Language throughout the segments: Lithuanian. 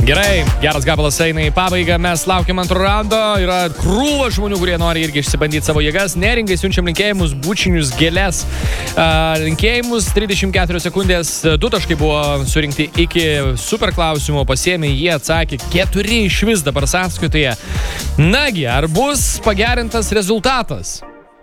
Gerai, geras gabalas eina į pabaigą, mes laukiam antro raundo, yra krūva žmonių, kurie nori irgi išsibandyti savo jėgas. Neringai siunčiam linkėjimus, bučinius, gėles. Linkėjimus 34 sekundės, 2 taškai buvo surinkti iki super klausimo, pasiėmė, jie atsakė 4 iš vis dabar sąskaitoje. Nagi, ar bus pagerintas rezultatas?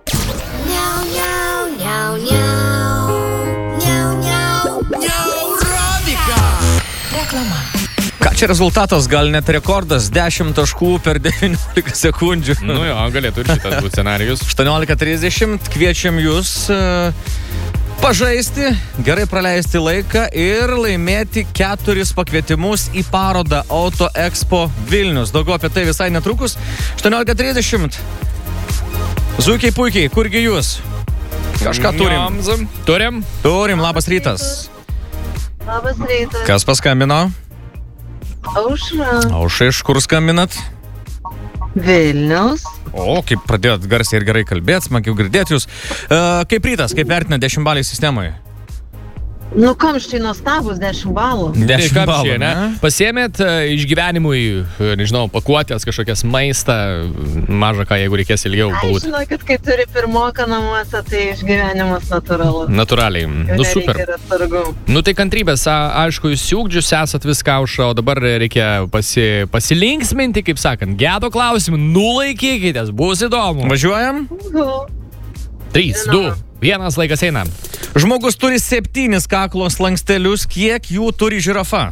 Reklama. Ką čia rezultatas, gal net rekordas, 10 taškų per 19 sekundžių. Nu jo, galėtų ir šitas būti scenarijus. 18:30, kviečiam jūs pažaisti, gerai praleisti laiką ir laimėti 4 pakvietimus į parodą Auto Expo Vilnius. Daugiau apie tai visai netrukus. 18:30. Zuikiai puikiai, kurgi jūs? Kažką turim. Turim, labas rytas. Labas rytas. Kas paskambino? Aušra. Aušra, iš kur skambinat? Vilnius. O, kaip pradėjot garsiai ir gerai kalbėti, smagiau girdėti jūs. Kaip rytas, kaip vertina 10 baliai sistemoje? Nu, kamščiai nuostabus, 10 balų. 10 balų, ne? Pasiėmėt išgyvenimui, nežinau, pakuotės, kažkokias maistą, mažą ką, jeigu reikės ilgiau pabūti. Žinokit, kai turi pirmoką namuose, tai išgyvenimas natūralus. Natūraliai. Nu, super. Nu, tai kantrybės, aišku, jūs siūgdžius esat viską, Aušra, o dabar reikia pasilinksminti, kaip sakant, gedo klausimų, nulaikykitės, bus įdomu. Važiuojam? 3, 2, 1, laikas eina. Žmogus turi 7 kaklo slankstelius, kiek jų turi žirafa?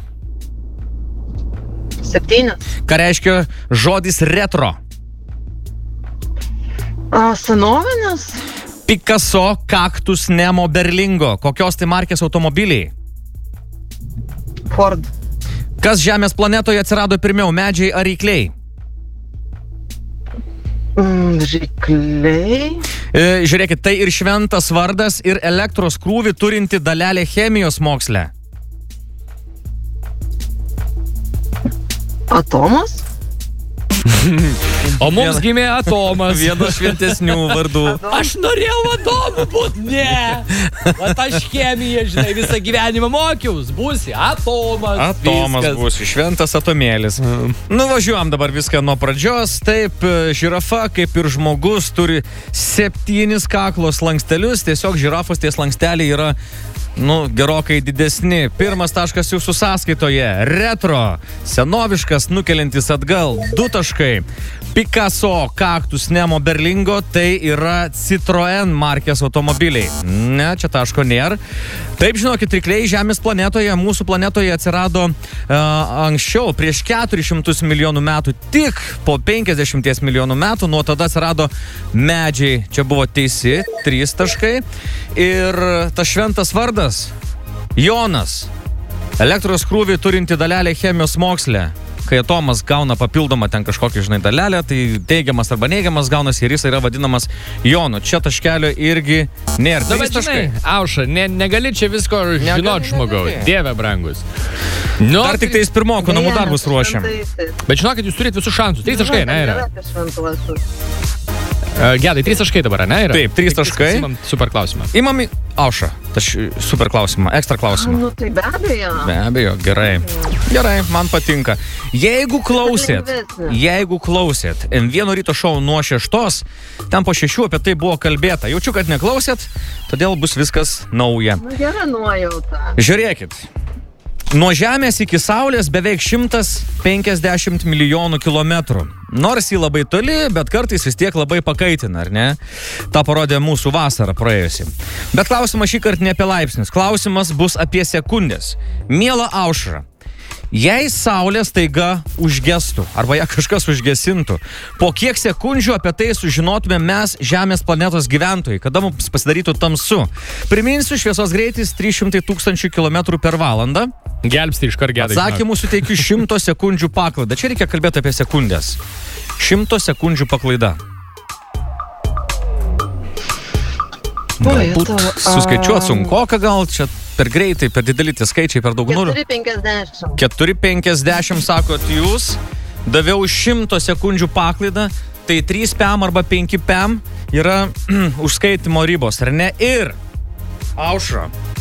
7. Ką reiškia žodis retro? Senovinis? Picasso, Kaktus, Nemo, Berlingo. Kokios tai markės automobiliai? Ford. Kas Žemės planetoje atsirado pirmiau, medžiai ar rykliai? Rykliai. Žiūrėkit, tai ir šventas vardas, ir elektros krūvį turinti dalelė chemijos moksle. Atomas? O mums gimė Atomas. Vienas šventesnių vardų. Aš norėjau Atomu būt, ne. Vat aš chemiją, žinai, visą gyvenimą mokiaus. Būsi Atomas. Atomas būsi, šventas atomėlis. Nuvažiuojam dabar viską nuo pradžios. Taip, žirafa, kaip ir žmogus, turi 7 kaklo slankstelius. Tiesiog žirafos tie slanksteliai yra gerokai didesni. Pirmas taškas jūsų sąskaitoje. Retro, senoviškas, nukeliantis atgal. 2 taškai. Picasso, Kaktus, Nemo, Berlingo, tai yra Citroen markės automobiliai. Ne, čia taško nėra. Taip, žinokit, rykliai Žemės planetoje, mūsų planetoje atsirado anksčiau, prieš 400 milijonų metų, tik po 50 milijonų metų, nuo tada atsirado medžiai. Čia buvo teisi, 3 taškai. Ir tas šventas vardas, Jonas, elektros krūvį turinti dalelę chemijos moksle. Kai atomas gauna papildomą ten kažkokį, žinai, dalelę, tai teigiamas arba neigiamas gaunasi ir jis yra vadinamas Jonu. Čia taškelio irgi nėra. Na, bet žinai, Aušra, negali čia visko žinot žmogaus. Dieve brangus. Dar tik tais pirmoko namų darbus ruošiam. Bet žinokit, jūs turite visus šansus. 3 taškai, ne, yra? Gedai, 3 taškai dabar, ne, yra? Taip, 3 taškai. Imam super klausimą. Imam Aušra, super klausimą, ekstra klausimą. Nu, tai be abejo. Be abejo, gerai. Gerai, man patinka. Jeigu klausėt M1 ryto šou nuo 6, ten po 6 apie tai buvo kalbėta. Jaučiu, kad neklausėt, todėl bus viskas nauja. Nu, gera nuojauta. Žiūrėkit. Nuo Žemės iki Saulės beveik 150 milijonų kilometrų. Nors jį labai toli, bet kartais vis tiek labai pakaitina, ar ne? Ta parodė mūsų vasarą praėjusi. Bet klausimas šį kartą ne apie laipsnius. Klausimas bus apie sekundės. Miela Aušra, jei Saulė staiga užgestų, arba ją kažkas užgesintų, po kiek sekundžių apie tai sužinotume mes Žemės planetos gyventojai, kada mums pasidarytų tamsu? Priminsiu, šviesos greitis 300 000 km per valandą. Gelbsti iš karto gedai. Atsakymų suteikiu 100 sekundžių paklaidą. Čia reikia kalbėti apie sekundės. 100 sekundžių paklaida. Galbūt suskaičiuot sunkoka, gal čia per greitai, per didelį tie skaičiai, per daug nulių. 4,50. 4,50 sakot jūs. Daviau 100 sekundžių paklaidą. Tai 3 PM arba 5 PM yra užskaitimo ribos, ar ne? Ir Aušra,